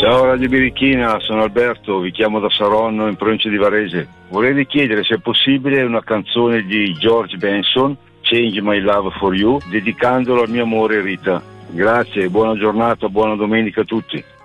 Ciao Radio Birichina, sono Alberto, vi chiamo da Saronno in provincia di Varese. Vorrei chiedere se è possibile una canzone di George Benson, Change My Love for You, dedicandolo al mio amore Rita. Grazie, buona giornata, buona domenica a tutti.